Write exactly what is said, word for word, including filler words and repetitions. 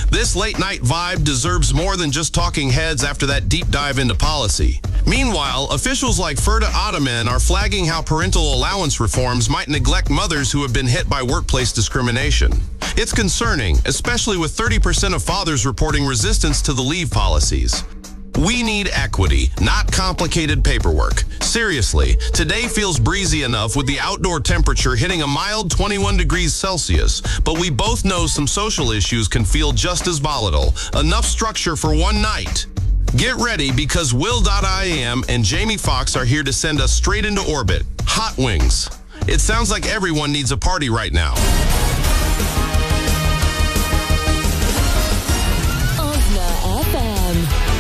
This late-night vibe deserves more than just talking heads after that deep dive into policy. Meanwhile, officials like Ferda Ataman are flagging how parental allowance reforms might neglect mothers who have been hit by workplace discrimination. It's concerning, especially with thirty percent of fathers reporting resistance to the leave policies. We need equity, not complicated paperwork. Seriously, today feels breezy enough with the outdoor temperature hitting a mild twenty-one degrees Celsius, but we both know some social issues can feel just as volatile. Enough structure for one night. Get ready because Will dot I am and Jamie Foxx are here to send us straight into orbit. Hot wings. It sounds like everyone needs a party right now.